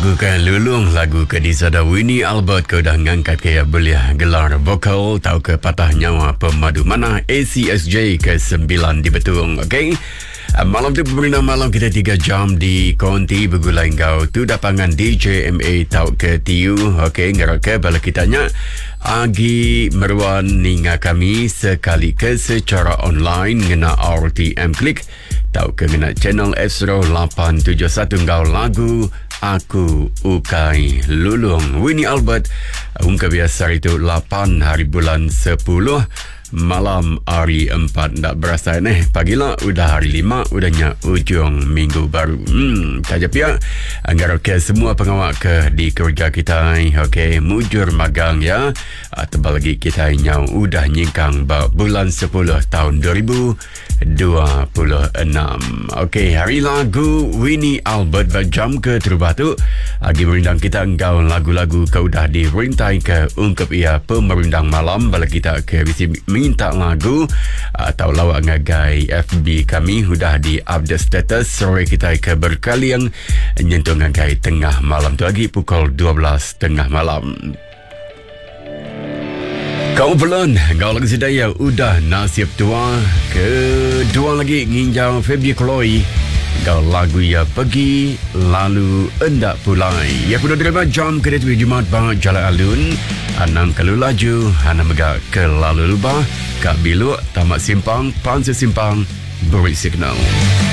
lagu kan lulung lagu ke disada Winnie Albert ke dah ngangkat ke belia gelar vokal tahu ke patah nyawa pemadu mana ACSJ ke 9 di Betung. Okey, malam tu pemerintah malam kita 3 jam di konti bergulai kau tu dapangan DJ MA tahu ke TU. Okey, ngarok ke bala kitanya Agi Merwan ninga kami sekali ke secara online ngena RTM Klik tahu ke ngena channel Astro 871 ngau lagu Aku Ukai Lulung Winnie Albert ungkap biasa itu 8 hari bulan 10 malam hari 4 tak berasa pagilah udah hari 5 udahnya ujung minggu baru saja pihak anggar ke semua pengawak ke di kerja kita okey mujur magang ya tebal lagi kita yang udah nyingkang bulan 10 tahun 2026. Okey, hari lagu Winnie Albert berjam ke terubah tu lagi merindang kita engkau lagu-lagu kau dah dirintai ke ungkap ia pemerindang malam bala kita ke bisi minta lagu atau lawak ngagai FB kami sudah di update status sore kita ke berkali yang nyentuh ngagai tengah malam tu lagi pukul 12 tengah malam. Kau belum, kau lagi sedaya udah nasib tua kedua lagi nginjau Feby Chloe. Kau lagu ya pergi lalu endak pulai. Ya kuda terima jam ke depan Jumat bang Jalan Alun. Anang kalau laju, anang megak ke lalu lubah, kak biluk tamat simpang, pansi simpang, beri signal.